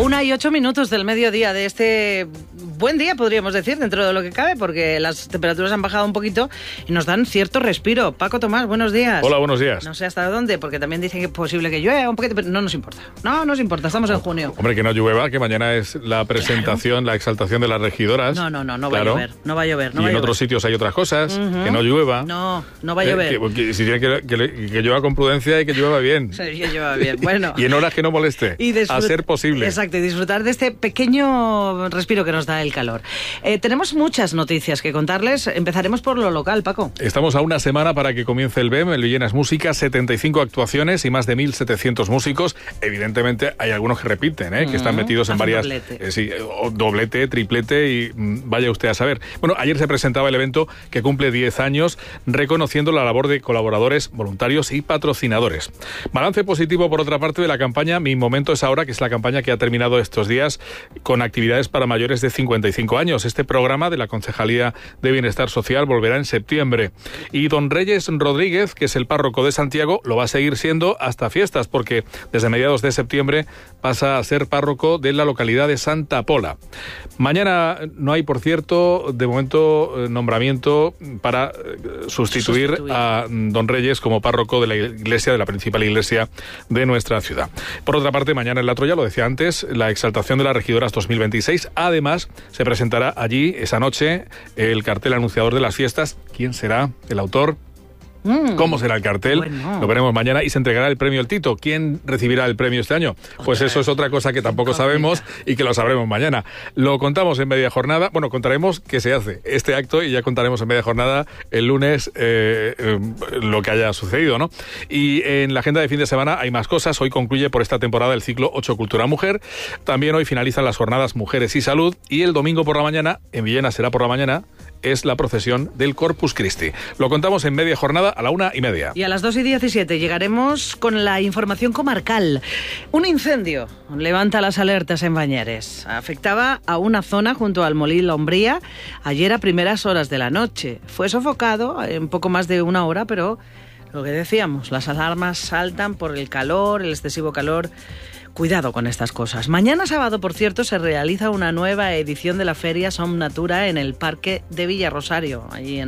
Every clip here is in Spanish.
1:08 del mediodía de este buen día, podríamos decir, dentro de lo que cabe, porque las temperaturas han bajado un poquito y nos dan cierto respiro. Paco Tomás, buenos días. Hola, buenos días. No sé hasta dónde, porque también dicen que es posible que llueva un poquito, pero no nos importa. No nos importa, estamos en junio. Hombre, que no llueva, que mañana es la presentación, claro, la exaltación de las regidoras. No va a llover, no va a llover. Y en otros sitios hay otras cosas, que no llueva. No va a llover. Que si tiene que llueva con prudencia y que llueva bien. Sí, que llueva bien, bueno. Y en horas que no moleste, a ser posible. Exacto, y disfrutar de este pequeño respiro que nos da el calor. Tenemos muchas noticias que contarles. Empezaremos por lo local, Paco. Estamos a una semana para que comience el BEM, el Villenas Música, 75 actuaciones y más de 1.700 músicos. Evidentemente hay algunos que repiten, que están metidos en varias... Doblete, triplete y vaya usted a saber. Bueno, ayer se presentaba el evento que cumple 10 años reconociendo la labor de colaboradores, voluntarios y patrocinadores. Balance positivo, por otra parte, de la campaña Mi Momento es Ahora, que es la campaña que ha terminado estos días con actividades para mayores de 55 años. Este programa de la Concejalía de Bienestar Social volverá en septiembre. Y don Reyes Rodríguez, que es el párroco de Santiago, lo va a seguir siendo hasta fiestas, porque desde mediados de septiembre pasa a ser párroco de la localidad de Santa Pola. Mañana no hay, por cierto, de momento nombramiento para sustituir a don Reyes como párroco de la iglesia, de la principal iglesia de nuestra ciudad. Por otra parte, mañana en La Troya, lo decía antes, la exaltación de las regidoras 2026. Además, se presentará allí esa noche el cartel anunciador de las fiestas. ¿Quién será el autor? ¿Cómo será el cartel? Bueno. Lo veremos mañana y se entregará el premio El Tito. ¿Quién recibirá el premio este año? Pues eso es otra cosa que tampoco sabemos y que lo sabremos mañana. Lo contamos en media jornada. Bueno, contaremos qué se hace este acto y ya contaremos en media jornada el lunes lo que haya sucedido, ¿no? Y en la agenda de fin de semana hay más cosas. Hoy concluye por esta temporada el ciclo 8 Cultura Mujer. También hoy finalizan las jornadas Mujeres y Salud y el domingo por la mañana, en Villena será por la mañana, es la procesión del Corpus Christi. Lo contamos en media jornada a la 1:30. Y a las 2:17 llegaremos con la información comarcal. Un incendio levanta las alertas en Bañeres. Afectaba a una zona junto al Molí La Umbría ayer a primeras horas de la noche. Fue sofocado en poco más de una hora, pero lo que decíamos, las alarmas saltan por el calor, el excesivo calor. Cuidado con estas cosas. Mañana sábado, por cierto, se realiza una nueva edición de la Feria Som Natura en el Parque de Villarrosario, allí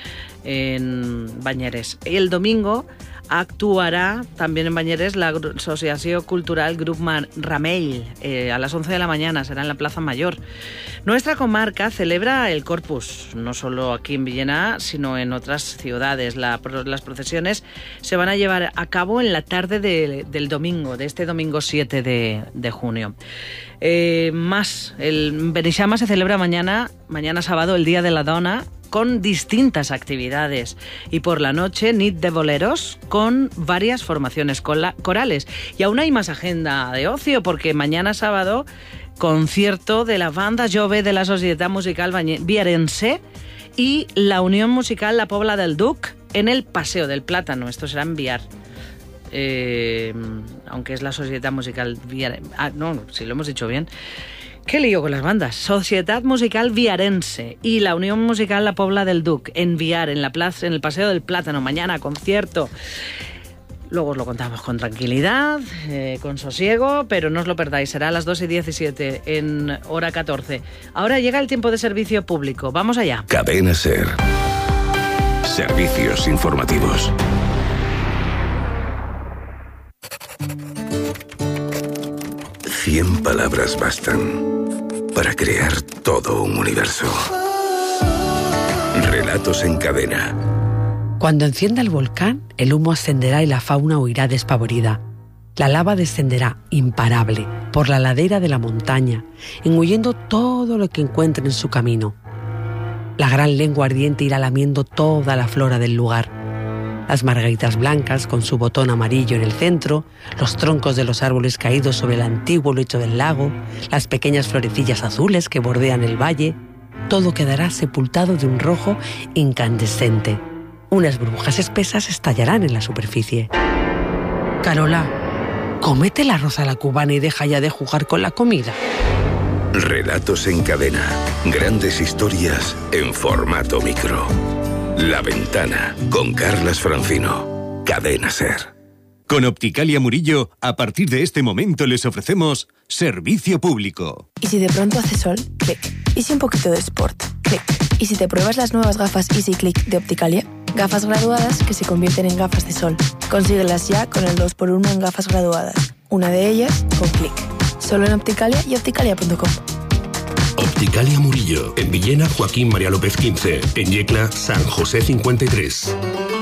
en Bañeres. El domingo actuará también en Bañeres la Asociación Cultural Grup Ramell a las 11 de la mañana, será en la Plaza Mayor. Nuestra comarca celebra el Corpus, no solo aquí en Villena, sino en otras ciudades. Las procesiones se van a llevar a cabo en la tarde del domingo, de este domingo 7 de junio. El Benixama se celebra mañana sábado, el Día de la Dona, con distintas actividades. Y por la noche, Nit de Boleros, con varias formaciones corales. Y aún hay más agenda de ocio, porque mañana sábado, concierto de la banda jove de la Societat Musical Viarense y la Unión Musical La Pobla del Duc en el Paseo del Plátano. Esto será en Viar. Aunque es la Societat Musical Viarense. No, si lo hemos dicho bien. ¿Qué lío con las bandas? Societat Musical Viarense y la Unión Musical La Pobla del Duc en Viar, en el Paseo del Plátano. Mañana, concierto. Luego os lo contamos con tranquilidad, con sosiego, pero no os lo perdáis. Será a las 2:17 en hora 14. Ahora llega el tiempo de servicio público. Vamos allá. Cadena SER. Servicios informativos. Cien palabras bastan para crear todo un universo. Relatos en cadena. Cuando encienda el volcán, el humo ascenderá y la fauna huirá despavorida. La lava descenderá, imparable, por la ladera de la montaña, engullendo todo lo que encuentre en su camino. La gran lengua ardiente irá lamiendo toda la flora del lugar. Las margaritas blancas con su botón amarillo en el centro, los troncos de los árboles caídos sobre el antiguo lecho del lago, las pequeñas florecillas azules que bordean el valle, todo quedará sepultado de un rojo incandescente. Unas burbujas espesas estallarán en la superficie. Carola, cómete el arroz a la cubana y deja ya de jugar con la comida. Relatos en cadena. Grandes historias en formato micro. La Ventana, con Carlas Francino. Cadena SER. Con Opticalia Murillo, a partir de este momento les ofrecemos servicio público. ¿Y si de pronto hace sol? Clic. ¿Y si un poquito de sport? Clic. ¿Y si te pruebas las nuevas gafas Easy Click de Opticalia? Gafas graduadas que se convierten en gafas de sol. Consíguelas ya con el 2x1 en gafas graduadas. Una de ellas con Clic. Solo en Opticalia y opticalia.com. Opticalia Murillo, en Villena, Joaquín María López 15, en Yecla, San José 53.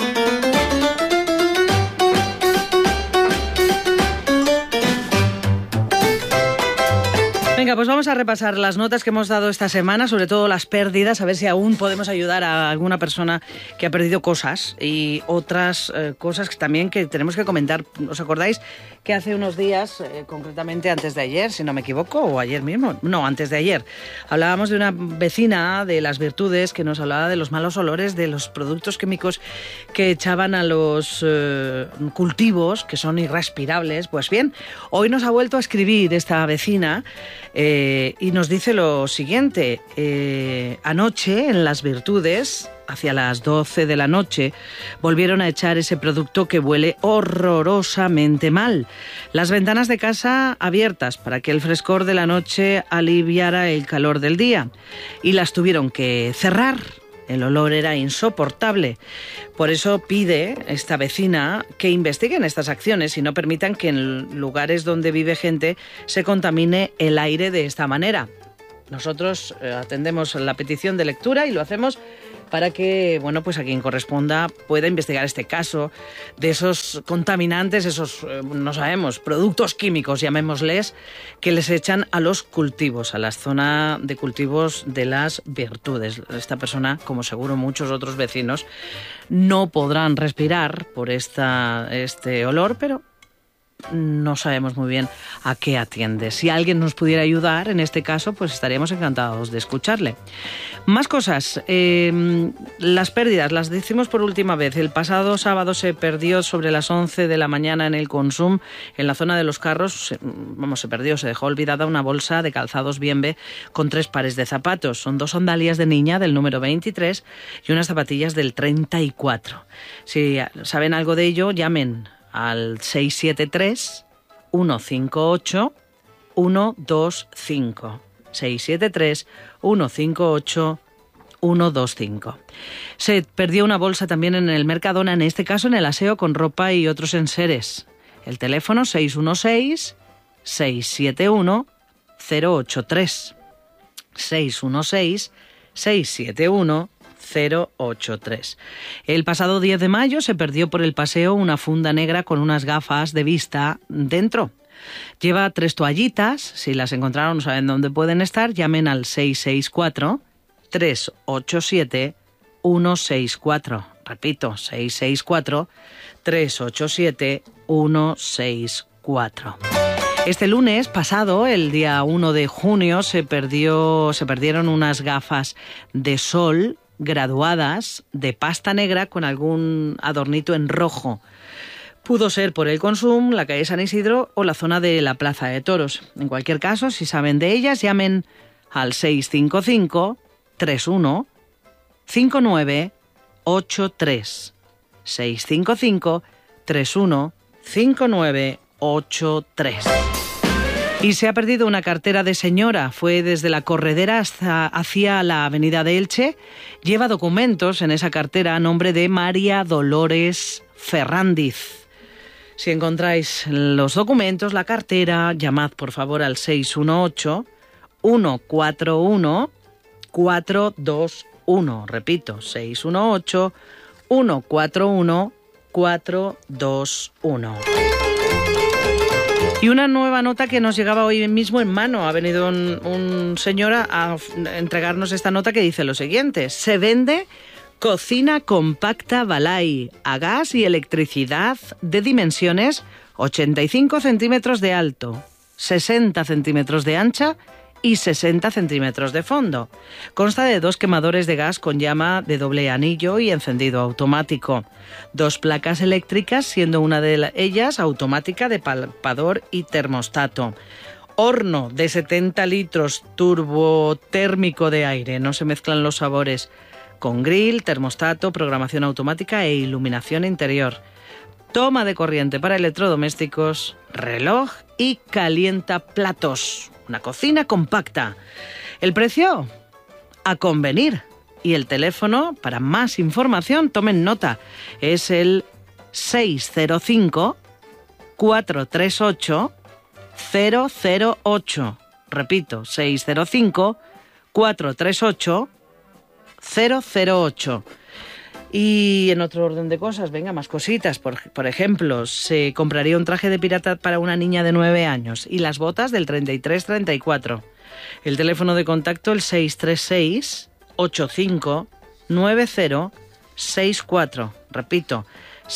Venga, pues vamos a repasar las notas que hemos dado esta semana, sobre todo las pérdidas, a ver si aún podemos ayudar a alguna persona que ha perdido cosas y otras cosas que también que tenemos que comentar. ¿Os acordáis que hace unos días, concretamente antes de ayer, si no me equivoco, o ayer mismo, no, antes de ayer, hablábamos de una vecina de Las Virtudes que nos hablaba de los malos olores de los productos químicos que echaban a los cultivos, que son irrespirables? Pues bien, hoy nos ha vuelto a escribir esta vecina y nos dice lo siguiente. Anoche en Las Virtudes, hacia las 12 de la noche, volvieron a echar ese producto que huele horrorosamente mal. Las ventanas de casa abiertas para que el frescor de la noche aliviara el calor del día, y las tuvieron que cerrar. El olor era insoportable. Por eso pide esta vecina que investiguen estas acciones y no permitan que en lugares donde vive gente se contamine el aire de esta manera. Nosotros atendemos la petición de lectura y lo hacemos para que, bueno, pues a quien corresponda pueda investigar este caso de esos contaminantes, esos, no sabemos, productos químicos, llamémosles, que les echan a los cultivos, a la zona de cultivos de Las Virtudes. Esta persona, como seguro muchos otros vecinos, no podrán respirar por este olor, pero no sabemos muy bien a qué atiende. Si alguien nos pudiera ayudar en este caso, pues estaríamos encantados de escucharle. Más cosas. Las pérdidas, las decimos por última vez. El pasado sábado se perdió sobre las 11 de la mañana en el Consum, en la zona de los carros. Se dejó olvidada una bolsa de calzados Bienve con 3 pares de zapatos. Son 2 sandalias de niña del número 23 y unas zapatillas del 34. Si saben algo de ello, llamen al 673-158-125. 673-158-125. Se perdió una bolsa también en el Mercadona, en este caso en el aseo, con ropa y otros enseres. El teléfono 616-671-083. 616-671-083. El pasado 10 de mayo se perdió por el paseo una funda negra con unas gafas de vista dentro. Lleva 3 toallitas. Si las encontraron, no saben dónde pueden estar, llamen al 664-387-164. Repito, 664-387-164. Este lunes pasado, el día 1 de junio, se perdieron unas gafas de sol graduadas de pasta negra con algún adornito en rojo. Pudo ser por el Consum, la calle San Isidro o la zona de la Plaza de Toros. En cualquier caso, si saben de ellas, llamen al 655-31-5983. 655-31-5983. Y se ha perdido una cartera de señora. Fue desde la Corredera hacia la avenida de Elche. Lleva documentos en esa cartera a nombre de María Dolores Ferrandiz. Si encontráis los documentos, la cartera, llamad por favor al 618-141-421. Repito, 618-141-421. Y una nueva nota que nos llegaba hoy mismo en mano. Ha venido un señor a entregarnos esta nota que dice lo siguiente. Se vende cocina compacta Balay a gas y electricidad de dimensiones 85 centímetros de alto, 60 centímetros de ancha y 60 centímetros de fondo. Consta de 2 quemadores de gas con llama de doble anillo y encendido automático. 2 placas eléctricas, siendo una de ellas automática de palpador y termostato. Horno de 70 litros turbotérmico de aire, no se mezclan los sabores. Con grill, termostato, programación automática e iluminación interior. toma de corriente para electrodomésticos, reloj y calientaplatos. Una cocina compacta. ¿El precio? A convenir. Y el teléfono, para más información, tomen nota, es el 605-438-008. Repito, 605-438-008. Y en otro orden de cosas, venga, más cositas. Por ejemplo, se compraría un traje de pirata para una niña de 9 años y las botas del 33-34. El teléfono de contacto, el 636-85-9064. Repito,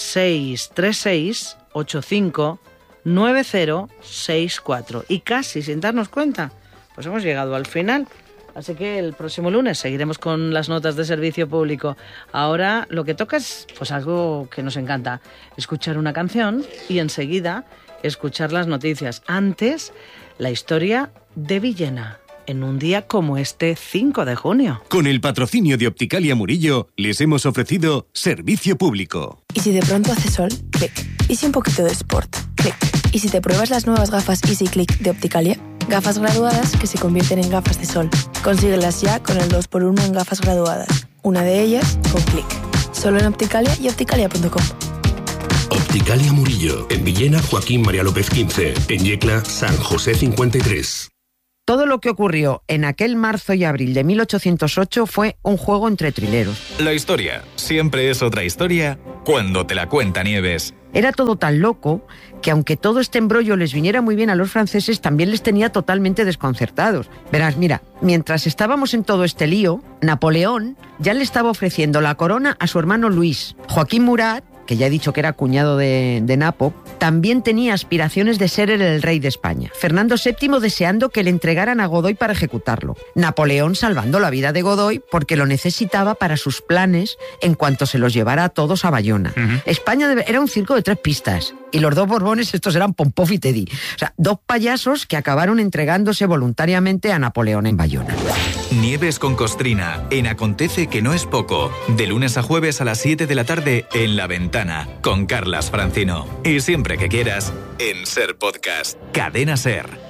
636-85-9064. Y casi sin darnos cuenta, pues hemos llegado al final. Así que el próximo lunes seguiremos con las notas de servicio público. Ahora lo que toca es pues algo que nos encanta, escuchar una canción y enseguida escuchar las noticias. Antes, la historia de Villena, en un día como este 5 de junio. Con el patrocinio de Opticalia Murillo, les hemos ofrecido servicio público. Y si de pronto hace sol, clic. Y si un poquito de sport, clic. Y si te pruebas las nuevas gafas Easy Click de Opticalia, gafas graduadas que se convierten en gafas de sol. Consíguelas ya con el 2x1 en gafas graduadas. Una de ellas con clic. Solo en Opticalia y opticalia.com. Opticalia Murillo, en Villena, Joaquín María López 15, en Yecla, San José 53. Todo lo que ocurrió en aquel marzo y abril de 1808 fue un juego entre trileros. La historia siempre es otra historia cuando te la cuenta Nieves. Era todo tan loco que aunque todo este embrollo les viniera muy bien a los franceses, también les tenía totalmente desconcertados. Verás, mira, mientras estábamos en todo este lío, Napoleón ya le estaba ofreciendo la corona a su hermano Luis. Joaquín Murat, que ya he dicho que era cuñado de Napo, también tenía aspiraciones de ser el rey de España. Fernando VII deseando que le entregaran a Godoy para ejecutarlo. Napoleón salvando la vida de Godoy porque lo necesitaba para sus planes en cuanto se los llevara a todos a Bayona. España era un circo de 3 pistas y los 2 Borbones estos eran Pompov y Teddy. O sea, 2 payasos que acabaron entregándose voluntariamente a Napoleón en Bayona. Nieves con Costrina, en Acontece que no es poco. De lunes a jueves a las 7 de la tarde en La Ventana, con Carlas Francino. Y siempre que quieras, en Ser Podcast. Cadena Ser.